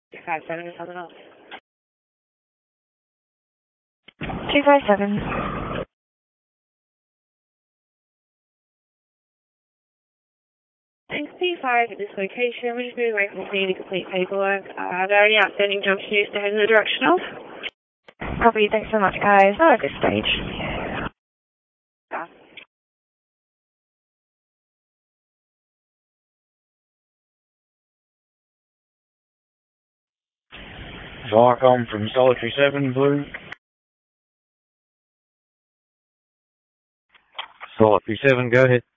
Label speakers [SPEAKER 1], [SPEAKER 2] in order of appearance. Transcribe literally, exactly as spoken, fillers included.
[SPEAKER 1] five seven, something else.
[SPEAKER 2] two five seven.
[SPEAKER 1] Thanks, P five at this location. We're just moving away from the scene to complete paperwork. Uh, are there any outstanding jump shoots to head in the direction of?
[SPEAKER 2] Copy, thanks so much, guys. Not at this stage.
[SPEAKER 1] Yeah.
[SPEAKER 3] Viacom from Solitary seven, Blue. Solitary seven, go ahead.